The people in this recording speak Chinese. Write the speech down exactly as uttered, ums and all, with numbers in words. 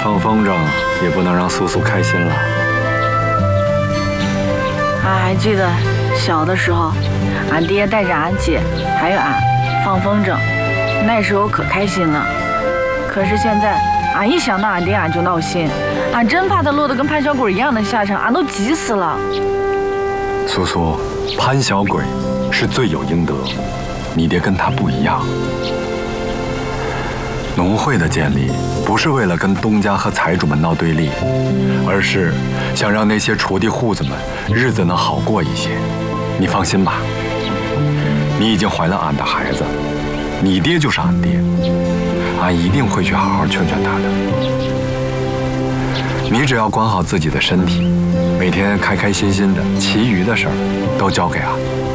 放风筝也不能让素素开心了。 俺还记得小的时候，俺爹带着俺姐还有俺放风筝，那时候可开心了。可是现在，俺一想到俺爹，俺就闹心，俺真怕他落得跟潘小鬼一样的下场，俺都急死了。 素素，潘小鬼是罪有应得，你爹跟他不一样。农会的建立不是为了跟东家和财主们闹对立，而是想让那些锄地户子们日子能好过一些。你放心吧，你已经怀了俺的孩子，你爹就是俺爹，俺一定会去好好劝劝他的。你只要管好自己的身体，每天开开心心的，其余的事儿都交给俺。